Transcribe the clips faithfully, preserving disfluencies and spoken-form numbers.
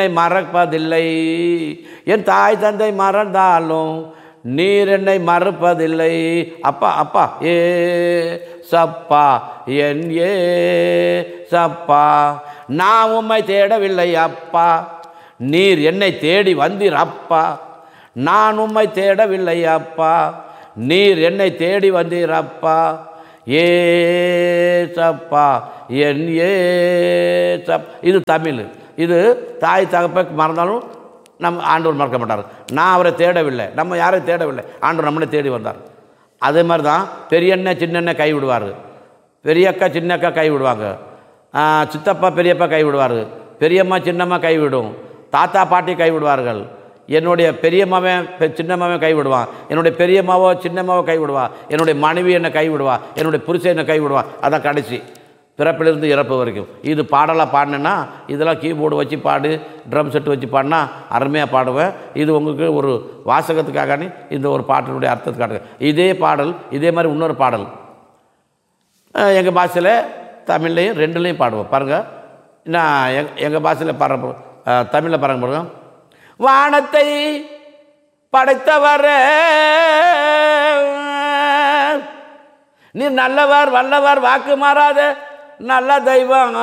மறப்பதில்லை. என் தாய் தந்தை மறந்தாலும் நீர் என்னை மறப்பதில்லை. அப்பா அப்பா ஏ சப்பா என் ஏ சப்பா, நான் உம்மை தேடவில்லை அப்பா, நீர் என்னை தேடி வந்தீர் அப்பா. நான் உம்மை தேடவில்லை அப்பா, நீர் என்னை தேடி வந்தீர் அப்பா. ஏ சப்பா என் ஏ சப். இது தமிழ். இது தாய் தகப்பை மறந்தாலும் நம்ம ஆண்டவர் மறக்க மாட்டார். நான் அவரை தேடவில்லை, நம்ம யாரையும் தேடவில்லை, ஆண்டவர் நம்மளே தேடி வந்தார். அதே மாதிரி தான் பெரியண்ணன் சின்னண்ணன் கை விடுவார், பெரியக்கா சின்னக்கா கை விடுவாங்க, சித்தப்பா பெரியப்பா கை விடுவார், பெரியம்மா சின்னம்மா கை விடும், தாத்தா பாட்டி கை விடுவார்கள். என்னுடைய பெரியம்மாவன் சின்னம்மாவன் கை விடுவான், என்னுடைய பெரியம்மாவோ சின்னம்மாவோ கை விடுவா, என்னுடைய மனைவி என்னை கை விடுவா, என்னுடைய புருஷன் என்னை கை விடுவா. அதான் கடைசி பிறப்பிலிருந்து இறப்பு வரைக்கும். இது பாடலாக பாடினேன்னா இதெல்லாம் கீபோர்டு வச்சு பாடு, ட்ரம் செட்டு வச்சு பாடினா அருமையாக பாடுவேன். இது உங்களுக்கு ஒரு வாசகத்துக்காக இந்த ஒரு பாட்டினுடைய அர்த்தத்துக்காக. இதே பாடல் இதே மாதிரி இன்னொரு பாடல் எங்கள் பாஷையில் தமிழ்லையும் ரெண்டுலேயும் பாடுவோம். பாருங்கள், நான் எங் எங்கள் பாஷையில் பாடுற தமிழில் பாருங்க பாருங்க. வானத்தை படைத்தவர நீ நல்லவர் வல்லவர் வாக்கு மாறாத நல்ல தெய்வம்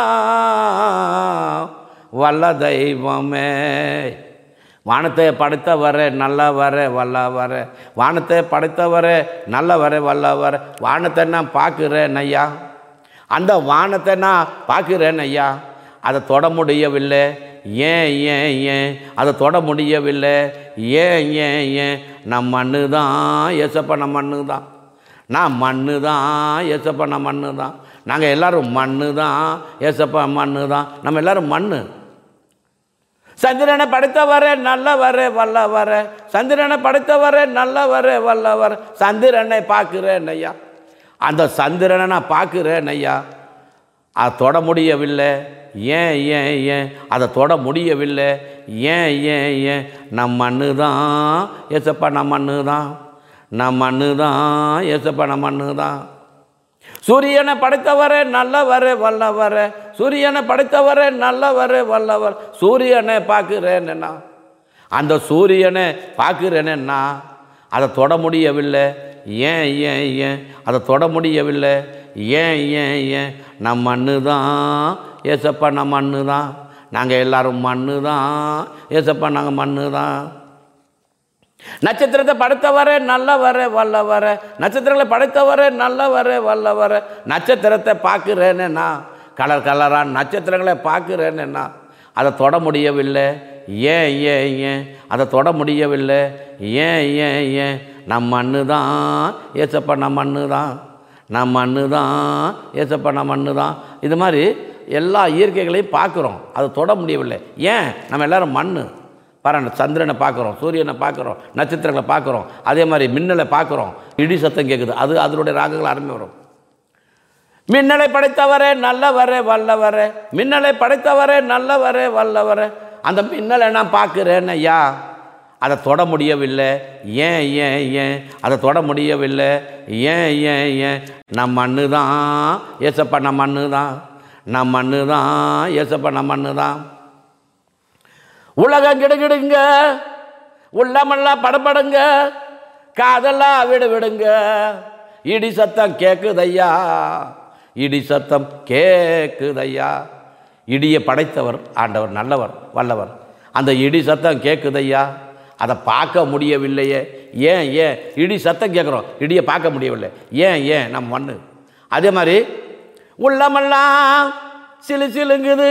வல்ல தெய்வமே. வானத்தை படைத்தவர நல்லவர வல்லவர, வானத்தை படைத்தவர நல்லவர வல்லவர. வானத்தை நான் பார்க்குறேன் ஐயா, அந்த வானத்தை நான் பார்க்குறேன் ஐயா, அதை தொட முடியவில்லை. ஏன் ஏன் ஏன் அதை தொட முடியவில்லை? ஏன் ஏன் ஏன் நம் மண்ணு தான் ஏசப்பா, நம்ம மண்ணு தான், நான் மண்ணு தான் ஏசப்பா, நம்ம மண்ணு தான், நாங்கள் எல்லோரும் மண்ணு தான் ஏசப்பா, மண்ணு தான், நம்ம எல்லோரும் மண்ணு. சந்திரனை படைத்தவரே நல்லவரே வல்லவரே, சந்திரனை படைத்தவரே நல்லவரே வல்லவரே. சந்திரனை பார்க்குறேன் ஐயா, அந்த சந்திரனை நான் பார்க்குறேன் ஐயா, அதை தொட முடியவில்லை. ஏன் ஏன் ஏன் அதை தொட முடியவில்லை? ஏன் ஏன் ஏன் நம் மண்ணு தான் ஏசப்பா, நம்ம மண்ணு தான், நம் மண்ணு தான் ஏசப்பா, நம்ம மண்ணு தான். சூரியனை படைத்தவரே நல்லவரே வல்லவரே, சூரியனை படைத்தவரே நல்லவரே வல்லவர். சூரியனை பார்க்குறேன்னா, அந்த சூரியனை பார்க்குறேன்னா அதை தொட முடியவில்லை. ஏன் ஏன் ஏன் அதை தொட முடியவில்லை? ஏன் ஏன் ஏன் நம் மண்ணு தான் ஏசப்பா, நம்ம மண்ணு தான், நாங்கள் எல்லோரும் மண்ணு தான் ஏசப்பா, நாங்கள் மண்ணு தான். நட்சத்திரத்தை படைத்தவரே நல்லவரே வல்லவரே, நட்சத்திரங்களை படைத்தவரே நல்லவரே வல்லவரே. நட்சத்திரத்தை பார்க்குறேன்னா, கலர் கலராக நட்சத்திரங்களை பார்க்குறேன்னா அதை தொட முடியவில்லை. ஏன் ஏன் ஏன் அதை தொட முடியவில்லை? ஏன் ஏன் ஏன் நம் மண்ணு தான் ஏசப்பா, நம்ம மண்ணு தான், நம் மண்ணு தான் ஏசப்பா, நம்ம மண்ணு தான். இது மாதிரி எல்லா இயற்கைகளையும் பார்க்குறோம், அதை தொட முடியவில்லை. ஏன்? நம்ம எல்லோரும் மண்ணு. பாருங்க, சந்திரனை பார்க்குறோம், சூரியனை பார்க்குறோம், நட்சத்திரங்களை பார்க்குறோம், அதே மாதிரி மின்னலை பார்க்குறோம், இடி சத்தம் கேட்குது, அது அதனுடைய ராகங்கள் அருமை வரும். மின்னலை படைத்தவரே நல்லவரே வல்லவரே, மின்னலை படைத்தவரே நல்லவரே வல்லவரே. அந்த மின்னலை நான் பார்க்குறேன் ஐயா, அதை தொட முடியவில்லை. ஏன் ஏன் ஏன் அதை தொட முடியவில்லை? ஏன் ஏன் ஏன் நம் மண்ணு தான் ஏசப்பா, நம்ம மண்ணு தான், நம் மண்ணு தான் ஏசப்பா, நம்ம மண்ணு தான். உலகம் கிடுகிடுங்க, உள்ளமெல்லாம் படப்படுங்க, காதெல்லாம் விடு விடுங்க, இடி சத்தம் கேட்குதையா, இடி சத்தம் கேட்குதையா. இடியை படைத்தவர் ஆண்டவர் நல்லவர் வல்லவர். அந்த இடி சத்தம் கேட்குதையா, அதை பார்க்க முடியவில்லையே. ஏன் ஏன் இடி சத்தம் கேட்குறோம், இடியை பார்க்க முடியவில்லை. ஏன் ஏன் நம்ம மண்ணு. அதே மாதிரி உள்ளமெல்லாம் சிலு சிலுங்குது,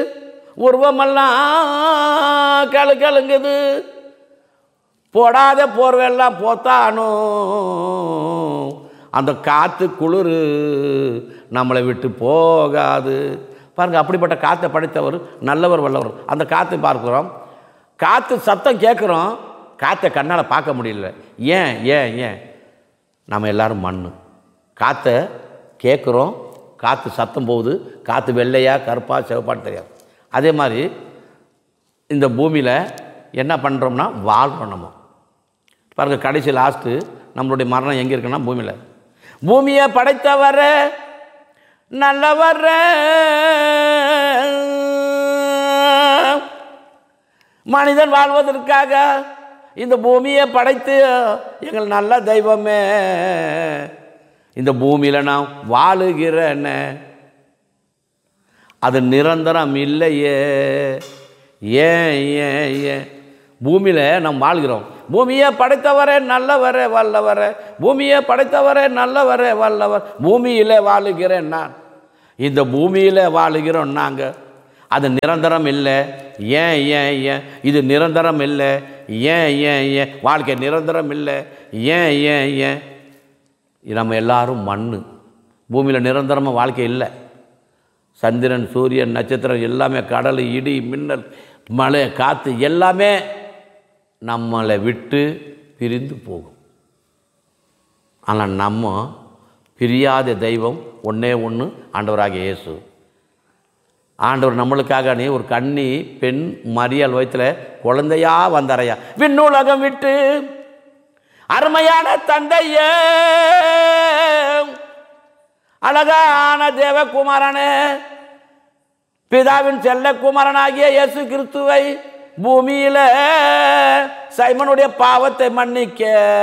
உருவமெல்லாம் கழு கழுங்குது, போடாத போர்வெல்லாம் போத்தானோ, அந்த காற்று குளிர் நம்மளை விட்டு போகாது. பாருங்கள், அப்படிப்பட்ட காற்றை படைத்தவர் நல்லவர் வல்லவர். அந்த காற்றை பார்க்குறோம், காற்று சத்தம் கேட்குறோம், காற்றை கண்ணால் பார்க்க முடியல. ஏன் ஏன் ஏன் நம்ம எல்லோரும் மண். காற்றை கேட்குறோம், காற்று சத்தம் போகுது, காற்று வெள்ளையா கருப்பா சிவப்பான்னு தெரியாது. அதே மாதிரி இந்த பூமியில் என்ன பண்ணுறோம்னா வாழ்கிறோம் நம்ம. பாருங்கள், கடைசி லாஸ்ட்டு நம்மளுடைய மரணம் எங்கே இருக்குன்னா பூமியில். பூமியை படைத்தவர நல்லவர, மனிதன் வாழ்வதற்காக இந்த பூமியை படைத்து எங்கள் நல்ல தெய்வமே, இந்த பூமியில் நான் வாழுகிறேன், அது நிரந்தரம் இல்லையே. ஏன் ஏன் ஏன் பூமியில் நாம் வாழ்கிறோம். பூமியை படைத்தவரே நல்லவரே வல்லவரே, பூமியை படைத்தவரே நல்லவரே வல்லவர். பூமியில் வாழுகிறேன் நான், இந்த பூமியில் வாழுகிறோம் நாங்கள். அது நிரந்தரம் இல்லை. ஏன் ஏன் ஏன் இது நிரந்தரம் இல்லை. ஏன் ஏன் ஏன் வாழ்க்கை நிரந்தரம் இல்லை. ஏன் ஏன் ஏன் நம்ம எல்லாரும் மண். பூமியில் நிரந்தரமாக வாழ்க்கை இல்லை. சந்திரன், சூரியன், நட்சத்திரம் எல்லாமே, கடல், இடி, மின்னல், மழை, காற்று எல்லாமே நம்மளை விட்டு பிரிந்து போகும். ஆனால் நம்ம பிரியாத தெய்வம் ஒன்றே ஒன்று, ஆண்டவராகிய இயேசு. ஆண்டவர் நம்மளுக்காக நீ ஒரு கன்னி பெண் மரியாள் வயிற்றில் குழந்தையா வந்தாரையா. விண்ணுலகம் விட்டு அருமையான தந்தையே, அழகான தேவகுமாரனே, பிதாவின் செல்ல குமாரனாகிய இயேசு கிறிஸ்துவை பூமியில சைமனுடைய பாவத்தை மன்னிக்க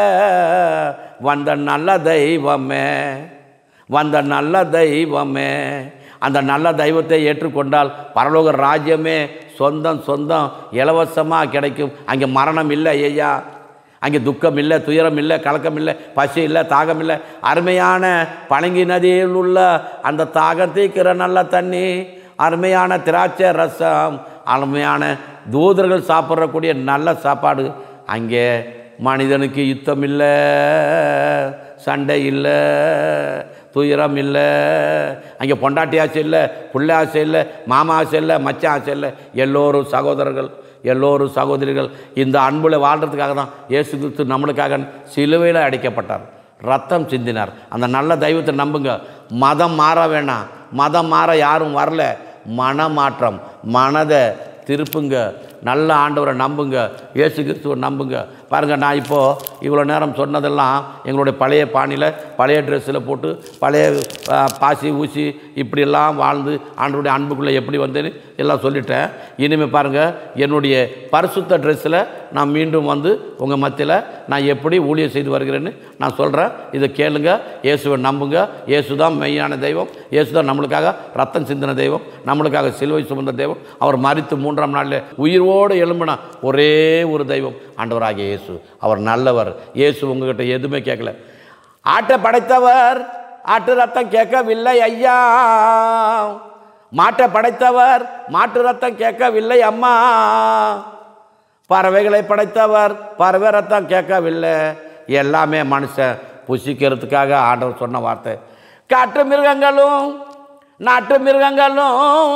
வந்த நல்ல தெய்வமே, வந்த நல்ல தெய்வமே. அந்த நல்ல தெய்வத்தை ஏற்றுக்கொண்டால் பரலோக ராஜ்யமே சொந்தம் சொந்தம் இலவசமாக கிடைக்கும். அங்கே மரணம் இல்லை ஐயா, அங்கே துக்கம் இல்லை, துயரம் இல்லை, கலக்கம் இல்லை, பசி இல்லை, தாகம் இல்லை. அருமையான பழங்கி நதியில் உள்ள அந்த தாகம் தீக்கிற நல்ல தண்ணி, அருமையான திராட்சை ரசம், அருமையான தூதர்கள் சாப்பிட்றக்கூடிய நல்ல சாப்பாடு. அங்கே மனிதனுக்கு யுத்தம் இல்லை, சண்டை இல்லை, துயரம் இல்லை. அங்கே பொண்டாட்டி ஆசை இல்லை, பிள்ளை ஆசை இல்லை, மாமா ஆசை இல்லை, மச்சான் ஆசை இல்லை. எல்லோரும் சகோதரர்கள், எல்லோரும் சகோதரிகள். இந்த அன்பில் வாழ்கிறதுக்காக தான் இயேசு கிறிஸ்து நம்மளுக்காக சிலுவையில் அடைக்கப்பட்டார், ரத்தம் சிந்தினார். அந்த நல்ல தெய்வத்தை நம்புங்க. மதம் மாற வேணாம். மதம் மாற யாரும் வரல. மனமாற்றம், மனதை திருப்புங்க. நல்ல ஆண்டவரை நம்புங்க, இயேசு கிறிஸ்துவை நம்புங்க. பாருங்கள், நான் இப்போது இவ்வளோ நேரம் சொன்னதெல்லாம் எங்களுடைய பழைய பாணியில், பழைய ட்ரெஸ்ஸில் போட்டு, பழைய பாசி ஊசி இப்படியெல்லாம் வாழ்ந்து ஆண்டவருடைய அன்புக்குள்ளே எப்படி வந்தேன்னு எல்லாம் சொல்லிட்டேன். இனிமேல் பாருங்கள், என்னுடைய பரிசுத்த ட்ரெஸ்ஸில் நான் மீண்டும் வந்து உங்கள் மத்தியில் நான் எப்படி ஊழியம் செய்து வருகிறேன்னு நான் சொல்கிறேன். இதை கேளுங்க, இயேசுவை நம்புங்க. இயேசு தான் மெய்யான தெய்வம். இயேசு தான் நம்மளுக்காக ரத்தம் சிந்தின தெய்வம், நம்மளுக்காக சிலுவை சுமந்த தெய்வம். அவர் மரித்து மூன்றாம் நாளில் உயிரோடு எழும்பின ஒரே ஒரு தெய்வம் ஆண்டவராகிய இயேசு. அவர் நல்லவர். இயேசு உங்ககிட்ட எதுவுமே கேட்கல. ஆட்டை படைத்தவர் ஆட்டு ரத்தம் கேட்கவில்லை ஐயா, மாட்டை படைத்தவர் மாட்டு ரத்தம் கேட்கவில்லை அம்மா, பறவைகளை படைத்தவர் பறவை ரத்தம் கேட்கவில்லை. எல்லாமே மனுஷன் புசிக்கிறதுக்காக ஆண்டவர் சொன்ன வார்த்தை. காட்டு மிருகங்களும் நாட்டு மிருகங்களும்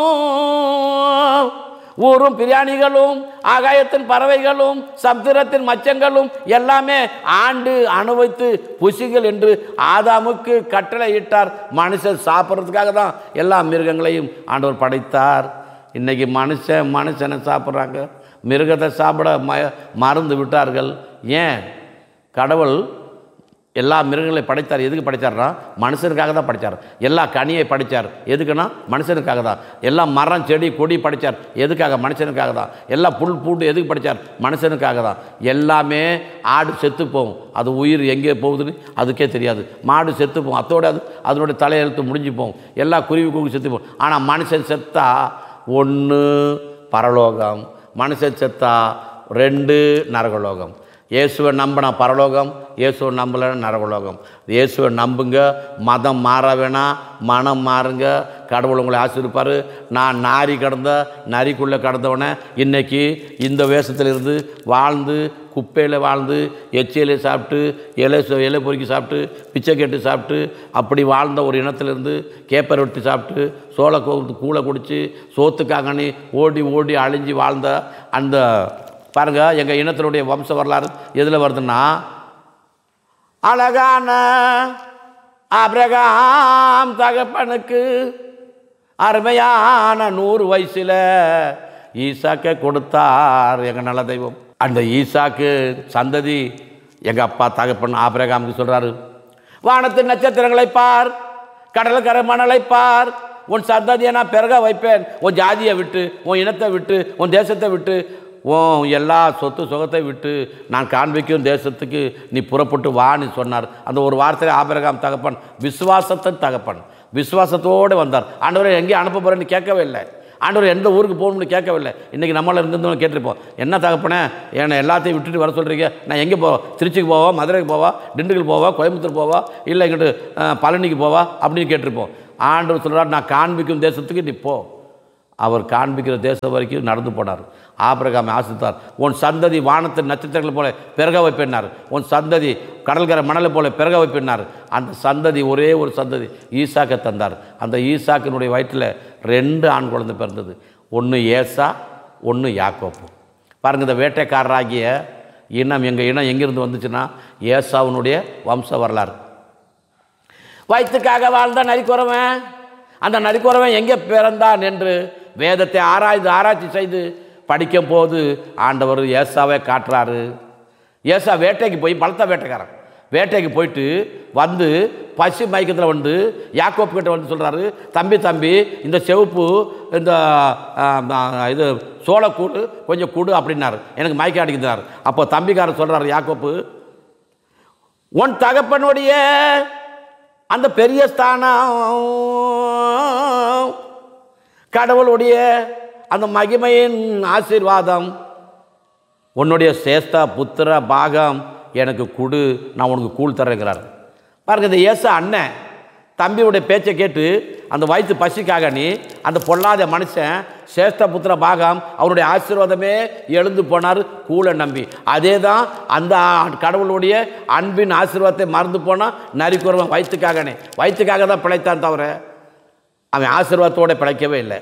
ஊரும் பிரியாணிகளும் ஆகாயத்தின் பறவைகளும் சமுத்திரத்தின் மச்சங்களும் எல்லாமே ஆண்டு அனுபவித்து புசிகள் என்று ஆதாமுக்கு கட்டளை இட்டார். மனுஷன் சாப்பிட்றதுக்காக தான் எல்லா மிருகங்களையும் ஆண்டவர் படைத்தார். இன்றைக்கி மனுஷன் மனுஷனை சாப்பிட்றாங்க, மிருகத்தை சாப்பிட ம மறந்து விட்டார்கள். ஏன்? கடவுள் எல்லா மிருகங்களையும் படைத்தார். எதுக்கு படைத்தார்னா மனுஷனுக்காக தான் படைத்தார். எல்லா கனியை படைத்தார். எதுக்குன்னா மனுஷனுக்காக தான். எல்லா மரம் செடி கொடி படைத்தார். எதுக்காக? மனுஷனுக்காக தான். எல்லா புல் பூண்டு எதுக்கு படைத்தார்? மனுஷனுக்காக தான். எல்லாமே ஆடு செத்து போகும், அது உயிர் எங்கே போகுதுன்னு அதுக்கே தெரியாது. மாடு செத்து போகும், அதோட அது அதனுடைய தலையெழுத்து முடிஞ்சு போகும். எல்லா குருவி கூவி செத்து போகும். ஆனால் மனுஷன் செத்தா ஒன்று பரலோகம், மனுஷன் செத்தா ரெண்டு நரகலோகம். இயேசுவை நம்பினா பரலோகம், இயேசுவை நம்பலைன்னா நரகலோகம். இயேசுவை நம்புங்க, மதம் மாற வேணாம், மனம் மாறுங்க, கடவுள் உங்களை ஆசீர்வதிப்பார். நான் நாரி கடந்த நரிக்குள்ளே கடந்தவனே இன்றைக்கி இந்த வேஷத்தில் இருந்து வாழ்ந்து, குப்பையில் வாழ்ந்து, எச்சியில சாப்பிட்டு, இலை இலை பொறுக்கி சாப்பிட்டு, பிச்சை கேட்டு சாப்பிட்டு, அப்படி வாழ்ந்த ஒரு இனத்திலிருந்து கேப்பை ரொட்டி சாப்பிட்டு, சோள கூளை குடித்து, சோத்துக்காகனி ஓடி ஓடி அழிஞ்சு வாழ்ந்த அந்த பாருங்கள், எங்கள் இனத்தினுடைய வம்ச வரலாறு எதில் வருதுன்னா, அழகான ஆபிரகாம் தகப்பனுக்கு அருமையான நூறு வயசில் ஈசாக்கை கொடுத்தார் எங்கள் நல்ல தெய்வம். அந்த ஈசாக்கு சந்ததி எங்கள் அப்பா தகப்பன் ஆபிரகாமுக்கு சொல்கிறாரு, வானத்தின் நட்சத்திரங்களை பார், கடற்கரை மணலை பார், உன் சந்ததியை நான் பிறக வைப்பேன். உன் ஜாதியை விட்டு, உன் இனத்தை விட்டு, உன் தேசத்தை விட்டு, ஓ எல்லா சொத்து சுகத்தை விட்டு நான் காண்பிக்கும் தேசத்துக்கு நீ புறப்பட்டு வான்னு சொன்னார். அந்த ஒரு வார்த்தையில் ஆபிரகாம் தகப்பன் விசுவாசத்தின் தகப்பன் விசுவாசத்தோடு வந்தார். ஆண்டவரை எங்கேயும் அனுப்ப போகிறேன்னு கேட்கவே இல்லை. ஆண்டவர் எந்த ஊருக்கு போகணும்னு கேட்கவில்லை. இன்றைக்கி நம்மள இருந்திருந்தோம் கேட்டிருப்போம், என்ன தகப்பனே என்னை எல்லாத்தையும் விட்டுட்டு வர சொல்கிறீங்க, நான் எங்கே போவோம், திருச்சிக்கு போவா, மதுரைக்கு போவா, திண்டுக்கல் போவா, கோயம்புத்தூர் போவா, இல்லை இங்கிட்டு பழனிக்கு போவா அப்படின்னு கேட்டிருப்போம். ஆண்டவர் சொல்கிறார், நான் காண்பிக்கும் தேசத்துக்கு நீ போ. அவர் காண்பிக்கிற தேசம் வரைக்கும் நடந்து போனார். ஆபிரகாமை ஆசித்தார். உன் சந்ததி வானத்தின் நட்சத்திரங்கள் போல பெருக வைப்பினார், உன் சந்ததி கடல்கரை மணலை போல பெருக வைப்பினார். அந்த சந்ததி ஒரே ஒரு சந்ததி ஈசாக்கை தந்தார். அந்த ஈசாக்கினுடைய வயிற்றில் ரெண்டு ஆண் குழந்தை பிறந்தது. ஒன்று ஏசா, ஒன்று யாக்கோப்பு. பாருங்கள், இந்த வேட்டைக்காரராகிய இனம் எங்கள் இனம் எங்கிருந்து வந்துச்சுன்னா ஏசாவினுடைய வம்ச வரலாறு. வயிற்றுக்காக வாழ்ந்த நரிக்குறவன், அந்த நரிக்குறவன் எங்கே பிறந்தான் என்று வேதத்தை ஆராய்ந்து ஆராய்ச்சி செய்து படிக்கும் போது ஆண்டவர் ஏசாவை காட்டுறாரு. ஏசா வேட்டைக்கு போய், பலத்த வேட்டைக்காரன் வேட்டைக்கு போயிட்டு வந்து பசி மயக்கத்தில் வந்து யாக்கோப்பு கிட்ட வந்து சொல்கிறாரு, தம்பி தம்பி இந்த செவப்பு இந்த இது சோளக்கூடு கொஞ்சம் கூடு அப்படின்னாரு, எனக்கு மயக்க அடிக்கிறார். அப்போ தம்பிக்காரர் சொல்கிறார், யாக்கோப்பு உன் தகப்பனுடைய அந்த பெரிய ஸ்தானம், கடவுளுடைய அந்த மகிமையின் ஆசீர்வாதம், உன்னுடைய சேஷ்டா புத்திர பாகம் எனக்கு கொடு, நான் உனக்கு கூழ் தரேங்கிறார். பாருங்க, இந்த ஏசா அண்ணன் தம்பியுடைய பேச்சை கேட்டு அந்த வயிற்று பசிக்காக நீ அந்த பொல்லாத மனுஷன் சேஷ்ட புத்திர பாகம் அவருடைய ஆசீர்வாதமே எழுந்து போனார் கூழை நம்பி. அதே தான் அந்த கடவுளுடைய அன்பின் ஆசீர்வாதத்தை மறந்து போனால் நரிக்குறவன் வயிற்றுக்காகனே வயிற்றுக்காக தான் பிழைத்தான் தவிர அவன் ஆசீர்வாதத்தோடு பிழைக்கவே இல்லை.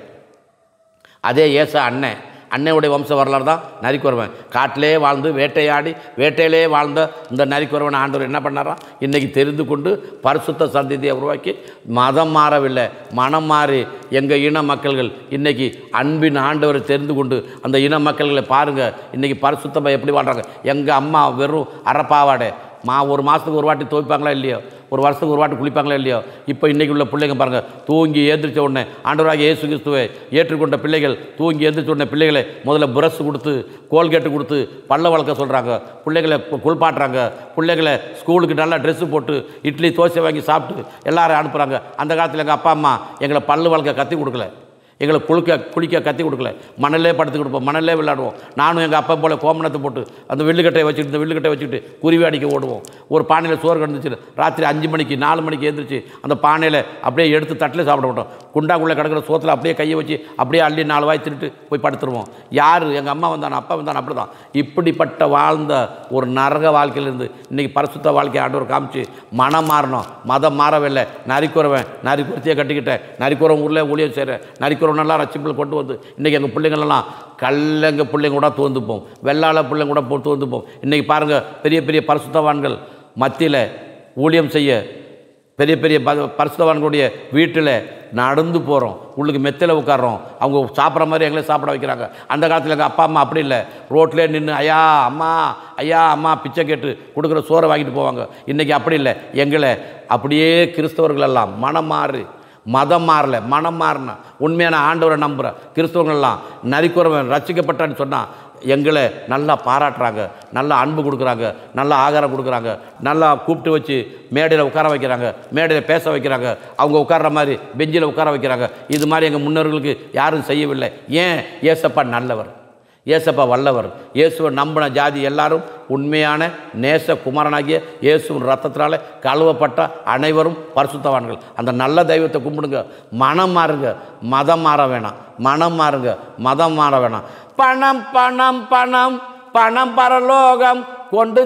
அதே ஏசா அண்ணன் அன்னையுடைய வம்ச வரலாறு தான் நரிக்குறவன். காட்டிலே வாழ்ந்து வேட்டையாடி வேட்டையிலே வாழ்ந்த இந்த நரிக்குறவன் ஆண்டவர் என்ன பண்ணாராம், இன்றைக்கி தெரிந்து கொண்டு பரிசுத்த சந்ததியை உருவாக்கி மதம் மாறவில்லை, மனம் மாறி எங்கள் இன மக்கள்கள் இன்றைக்கி அன்பின் ஆண்டவரை தெரிந்து கொண்டு அந்த இன மக்கள்களை பாருங்கள் இன்றைக்கி பரிசுத்தமாக எப்படி வாழ்கிறாங்க. எங்கள் அம்மா வெறும் அறப்பாவாடை மா ஒரு மாதத்துக்கு ஒரு வாட்டி துவைப்பாங்களா இல்லையோ, ஒரு வருஷத்துக்கு ஒரு வாட்டி குளிப்பாங்களா இல்லையோ. இப்போ இன்றைக்கி உள்ள பிள்ளைங்க பாருங்கள், தூங்கி ஏந்திரிச்ச உடனே ஆண்டவராக இயேசு கிறிஸ்துவை ஏற்றுக்கொண்ட பிள்ளைகள் தூங்கி ஏந்திரிச்ச உடனே பிள்ளைகளை முதல்ல பிரஷ் கொடுத்து கோல்கேட்டு கொடுத்து பல்ல வளர்க்க சொல்கிறாங்க, பிள்ளைகளை குளிப்பாட்டுறாங்க, பிள்ளைகளை ஸ்கூலுக்கு நல்லா ட்ரெஸ்ஸு போட்டு இட்லி தோசை வாங்கி சாப்பிட்டு எல்லாரும் அனுப்புகிறாங்க. அந்த காலத்தில் எங்கள் அப்பா அம்மா எங்களை பல்லு வளர்க்க கற்றுக் கொடுக்கல, எங்களை குளிக்க குளிக்க கற்றி கொடுக்கல, மணலே படுத்து கொடுப்போம், மணலே விளையாடுவோம். நானும் எங்கள் அப்பா போல் கோமணத்தை போட்டு அந்த வில்லுக்கட்டையை வச்சுக்கிட்டு இந்த வில்லுக்கட்டையை வச்சுக்கிட்டு குருவி அடிக்க ஓடுவோம். ஒரு பானையில் சோறு கிடந்துச்சு, ராத்திரி அஞ்சு மணிக்கு நாலு மணிக்கு எழுந்திரிச்சு அந்த பானையில் அப்படியே எடுத்து தட்டில் சாப்பிட மாட்டோம், குண்டாக்குள்ளே கிடக்கிற சோத்தில் அப்படியே கையை வச்சு அப்படியே அள்ளி நாலு வாய் திட்டு போய் படுத்துருவோம். யார் எங்கள் அம்மா வந்தானோ அப்பா வந்தானோ அப்படி தான். இப்படிப்பட்ட வாழ்ந்த ஒரு நரக வாழ்க்கையிலேருந்து இன்றைக்கி பரிசுத்த வாழ்க்கையை ஆண்டவர் காமிச்சு மனம் மாறணும், மதம் மாறவில்லை. நரிக்குறவன் நரிக்குறத்தையே கட்டிக்கிட்டேன், நரிக்குறவன் ஊரில் ஊழியம் செய்கிறேன், நரிக்குறவன் நல்லா ரசிப்பில் கொண்டு வந்து இன்றைக்கி எங்கள் பிள்ளைங்களெல்லாம் கல்லங்க பிள்ளைங்க கூட தோந்துப்போம், வெள்ளாள பிள்ளைங்க கூட போட்டு தோந்துப்போம். இன்றைக்கி பாருங்கள், பெரிய பெரிய பரிசுத்தவான்கள் மத்தியில் ஊழியம் செய்ய பெரிய பெரிய ப பரிசுத்தவான்களுடைய வீட்டில் நடந்து போகிறோம், உள்ளுக்கு மெத்தையில் உட்காரோம், அவங்க சாப்பிட்ற மாதிரி எங்களே சாப்பிட வைக்கிறாங்க. அந்த காலத்தில் எங்கள் அப்பா அம்மா அப்படி இல்லை, ரோட்லேயே நின்று ஐயா அம்மா ஐயா அம்மா பிச்சை கேட்டு கொடுக்குற சோறை வாங்கிட்டு போவாங்க. இன்றைக்கி அப்படி இல்லை, எங்களை அப்படியே கிறிஸ்தவர்களெல்லாம் மனம் மாறி மதம் மாறல, மனம் மாறின உண்மையான ஆண்டவரை நம்புகிற கிறிஸ்தவங்கள்லாம் நரிக்குறவன் ரசிக்கப்பட்டான்னு சொன்னால் எங்களை நல்லா பாராட்டுறாங்க, நல்லா அன்பு கொடுக்குறாங்க, நல்லா ஆகாரம் கொடுக்குறாங்க, நல்லா கூப்பிட்டு வச்சு மேடையில் உட்கார வைக்கிறாங்க, மேடையில் பேச வைக்கிறாங்க, அவங்க உட்கார்ற மாதிரி பெஞ்சில் உட்கார வைக்கிறாங்க. இது மாதிரி எங்கள் முன்னோர்களுக்கு யாரும் செய்யவில்லை. ஏன்? ஏசப்பா நல்லவர், ஏசப்பா வல்லவர். இயேசுவை நம்பின ஜாதி எல்லாரும் உண்மையான நேச குமாரனாகிய இயேசுவின் ரத்தத்தினால கழுவப்பட்ட அனைவரும் பரிசுத்தவான்கள். அந்த நல்ல தெய்வத்தை கும்பிடுங்க, மனம் மாறுங்க, மதம் மாற வேணாம், மனம் மாறுங்க, மதம் மாற வேணாம். பணம் பணம் பணம் பணம் பரலோகம் கொண்டு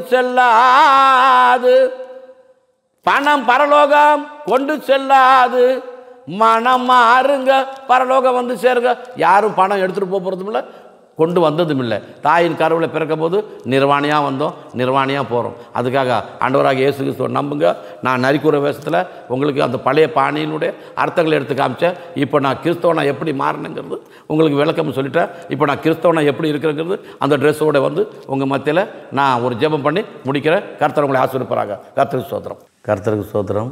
செல்லாது, பணம் பரலோகம் கொண்டு செல்லாது, மனம் மாறுங்க, பரலோகம் வந்து சேருங்க. யாரும் பணம் எடுத்துகிட்டு போக போகிறதும் இல்லை, கொண்டு வந்ததும் இல்லை. தாயின் கருவில் பிறக்கும் போது நிர்வாணியாக வந்தோம், நிர்வாணியாக போகிறோம். அதுக்காக ஆண்டவராக இயேசு கிறிஸ்துவை நம்புங்க. நான் நரிக்குற வேஷத்தில் உங்களுக்கு அந்த பழைய பாணியினுடைய அர்த்தங்களை எடுத்து காமிச்சேன். இப்போ நான் கிறிஸ்தவனை எப்படி மாறினேங்கிறது உங்களுக்கு விளக்கம் சொல்லிட்டேன். இப்போ நான் கிறிஸ்தவனை எப்படி இருக்கிறேங்கிறது அந்த ட்ரெஸ்ஸோடு வந்து உங்கள் மத்தியில் நான் ஒரு ஜெபம் பண்ணி முடிக்கிறேன். கர்த்தர் உங்களை ஆசீர்வதிப்பாராக. கர்த்தருக்கு ஸ்தோத்திரம். கர்த்தருக்கு ஸ்தோத்திரம்.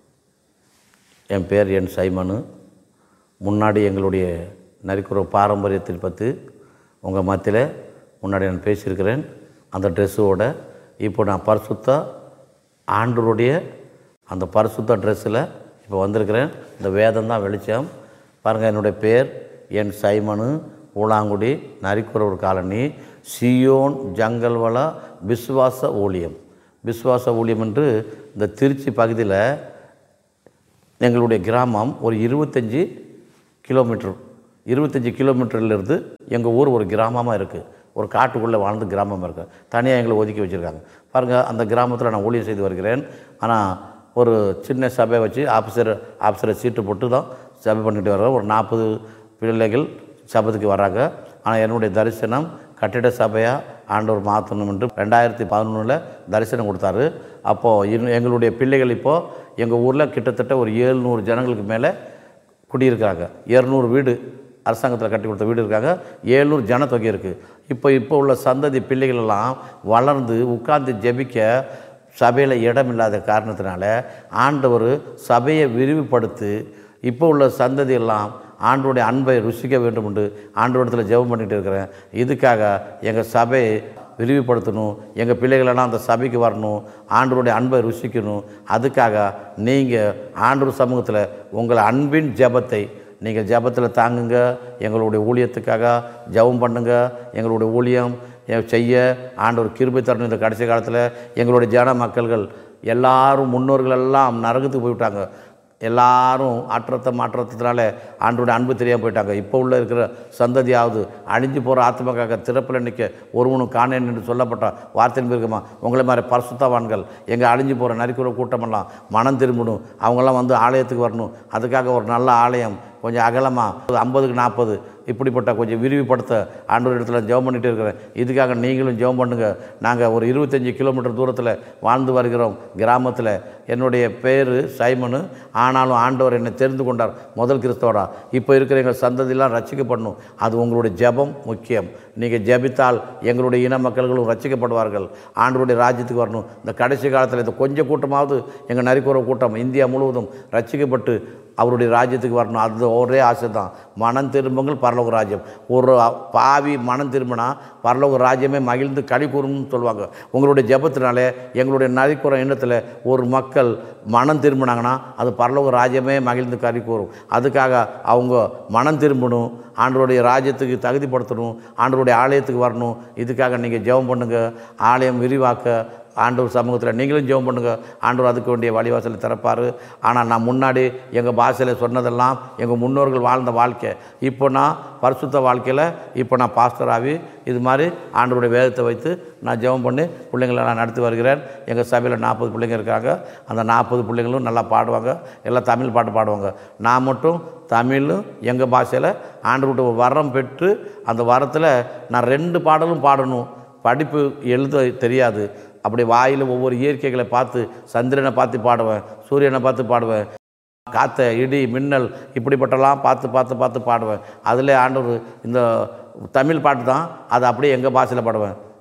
என் பேர் என் சைமனு. முன்னாடி எங்களுடைய நரிக்குற பாரம்பரியத்தை பற்றி உங்கள் மத்தியில் முன்னாடி நான் பேசியிருக்கிறேன். அந்த ட்ரெஸ்ஸோட இப்போ நான் பரிசுத்த ஆண்டவருடைய அந்த பரிசுத்த ட்ரெஸ்ஸில் இப்போ வந்திருக்கிறேன். இந்த வேதம் தான் வெளிச்சம். பாருங்கள், என்னுடைய பேர் என் சைமனு, ஊலாங்குடி, நரிக்குறவர் காலனி, சியோன் ஜங்கல்வள விசுவாச ஊழியம். விசுவாச ஊழியம் என்று இந்த திருச்சி பகுதியில் எங்களுடைய கிராமம் ஒரு இருபத்தஞ்சி கிலோமீட்டர் இருபத்தஞ்சி கிலோமீட்டர்லேருந்து எங்கள் ஊர் ஒரு கிராமமாக இருக்குது. ஒரு காட்டுக்குள்ளே வாழ்ந்து கிராமமாக இருக்குது. தனியாக எங்களை ஒதுக்கி வச்சுருக்காங்க. பாருங்கள், அந்த கிராமத்தில் நான் ஊழியம் செய்து வருகிறேன். ஆனால் ஒரு சின்ன சபை வச்சு ஆஃபீஸர் ஆஃபீஸரை சீட்டு போட்டு தான் சபை பண்ணிட்டு வர்றோம். ஒரு நாற்பது பிள்ளைகள் சபத்துக்கு வராங்க. ஆனால் என்னுடைய தரிசனம் கட்டிட சபையாக ஆண்டவர் மாற்றணும் என்று ரெண்டாயிரத்தி பதினொன்றில் தரிசனம் கொடுத்தாரு. அப்போது இன்னும் எங்களுடைய பிள்ளைகள் இப்போது எங்கள் ஊரில் கிட்டத்தட்ட ஒரு ஏழ்நூறு ஜனங்களுக்கு மேலே குடியிருக்கிறாங்க. இரநூறு வீடு அரசாங்கத்தில் கட்டி கொடுத்த வீடு இருக்காங்க. ஏழ்நூறு ஜனத்தொகை இருக்குது. இப்போ இப்போ உள்ள சந்ததி பிள்ளைகளெல்லாம் வளர்ந்து உட்கார்ந்து ஜெபிக்க சபையில் இடம் இல்லாத காரணத்தினால ஆண்டவர் சபையை விரிவுபடுத்தி இப்போ உள்ள சந்ததியெல்லாம் ஆண்டவருடைய அன்பை ருசிக்க வேண்டும் என்று ஆண்டவரிடத்தில் ஜெபம் பண்ணிகிட்டு இருக்கிறேன். இதுக்காக எங்கள் சபையை விரிவுபடுத்தணும், எங்கள் பிள்ளைகளெல்லாம் அந்த சபைக்கு வரணும், ஆண்டவருடைய அன்பை ருசிக்கணும். அதுக்காக நீங்கள் ஆண்டவர் சமூகத்தில் உங்கள் அன்பின் ஜெபத்தை நீங்கள் ஜெபத்தில் தாங்குங்க. எங்களுடைய ஊழியத்துக்காக ஜெபம் பண்ணுங்க. எங்களுடைய ஊழியம் செய்ய ஆண்டவர் கிருபை தரணும். இந்த கடைசி காலத்தில் எங்களுடைய ஜன மக்கள்கள் எல்லாரும் முன்னோர்கள் எல்லாம் நரகத்துக்கு போய்விட்டாங்க. எல்லாரும் ஆற்றத்தை மாற்றத்தினால ஆண்டோடைய அன்பு தெரியாமல் போயிட்டாங்க. இப்போ உள்ள இருக்கிற சந்ததியாவது அழிஞ்சு போகிற ஆத்மாக்காக திறப்பில் நிற்க ஒருவனும் காணேன் என்று சொல்லப்பட்ட வார்த்தையின் இருக்குமா. உங்களை மாதிரி பரிசுத்தவான்கள் எங்கள் அழிஞ்சு போகிற நரிக்குற கூட்டமெல்லாம் மனம் திரும்பணும். அவங்கெல்லாம் வந்து ஆலயத்துக்கு வரணும். அதுக்காக ஒரு நல்ல ஆலயம் கொஞ்சம் அகலமாக ஐம்பதுக்கு நாற்பது இப்படிப்பட்ட கொஞ்சம் விரிவுபடுத்த ஆண்டவர் இடத்துல ஜெபம் பண்ணிகிட்டு இருக்கிறேன். இதுக்காக நீங்களும் ஜெபம் பண்ணுங்கள். நாங்கள் ஒரு இருபத்தஞ்சி கிலோமீட்டர் தூரத்தில் வாழ்ந்து வருகிறோம் கிராமத்தில். என்னுடைய பேர் சைமனு. ஆனாலும் ஆண்டவர் என்னை தெரிந்து கொண்டார் முதல் கிறிஸ்தவரா. இப்போ இருக்கிற எங்கள் சந்ததியெல்லாம் ரட்சிக்கப்படணும். அது உங்களுடைய ஜெபம் முக்கியம். நீங்கள் ஜெபித்தால் எங்களுடைய இன மக்கள்களும் ரட்சிக்கப்படுவார்கள், ஆண்டவருடைய ராஜ்யத்துக்கு வரணும். இந்த கடைசி காலத்தில் இந்த கொஞ்சம் கூட்டமாவது எங்கள் நரிக்குற கூட்டம் இந்தியா முழுவதும் ரட்சிக்கப்பட்டு அவருடைய ராஜ்யத்துக்கு வரணும். அது ஒரே ஆசை தான். மனம் திரும்புங்கள், பரலோக ராஜ்யம். ஒரு பாவி மனம் திரும்பினா பரலோக ராஜ்யமே மகிழ்ந்து களி கூறும்னு சொல்லுவாங்க. உங்களுடைய ஜெபத்தினாலே எங்களுடைய நரிக்குற எண்ணத்தில் ஒரு மக்கள் மனம் திரும்பினாங்கன்னா அது பரலோக ராஜ்யமே மகிழ்ந்து களி கூறும். அதுக்காக அவங்க மனம் திரும்பணும், ஆண்டவருடைய ராஜ்யத்துக்கு தகுதிப்படுத்தணும், ஆண்டவருடைய ஆலயத்துக்கு வரணும். இதுக்காக நீங்கள் ஜெபம் பண்ணுங்கள். ஆலயம் விரிவாக்க ஆண்டவர் சமூகத்தில் நீங்களும் ஜெபம் பண்ணுங்கள். ஆண்டவர் அதுக்கு வேண்டிய வழிவாசலை திறப்பார். ஆனால் நான் முன்னாடி எங்கள் பாஷையில் சொன்னதெல்லாம் எங்கள் முன்னோர்கள் வாழ்ந்த வாழ்க்கை. இப்போ நான் பரிசுத்த வாழ்க்கையில் இப்போ நான் பாஸ்டர் ஆகி இது மாதிரி ஆண்டவருடைய வேதத்தை வைத்து நான் ஜெபம் பண்ணி பிள்ளைங்களை நான் நடத்தி வருகிறேன். எங்கள் சபையில் நாற்பது பிள்ளைங்க இருக்காங்க. அந்த நாற்பது பிள்ளைங்களும் நல்லா பாடுவாங்க. எல்லாம் தமிழ் பாட்டு பாடுவாங்க. நான் மட்டும் தமிழும் எங்கள் பாஷையில் ஆண்டவர்கிட்ட ஒரு வரம் பெற்று அந்த வரத்தில் நான் ரெண்டு பாடலும் பாடணும். படிப்பு எழுத தெரியாது. அப்படி வாயில் ஒவ்வொரு இயற்கைகளை பார்த்து சந்திரனை பார்த்து பாடுவேன், சூரியனை பார்த்து பாடுவேன், காற்றை இடி மின்னல் இப்படிப்பட்டலாம் பார்த்து பார்த்து பார்த்து பாடுவேன். அதில் ஆண்டவர் இந்த தமிழ் பாட்டு தான், அதை அப்படியே எங்கள் பாஷையில் பாடுவேன்.